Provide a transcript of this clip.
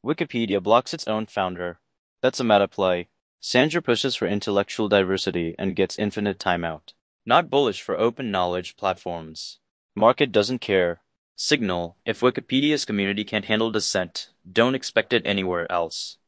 Wikipedia blocks its own founder. That's a meta play. Sandra pushes for intellectual diversity and gets infinite timeout. Not bullish for open knowledge platforms. Market doesn't care. Signal, if Wikipedia's community can't handle dissent, don't expect it anywhere else.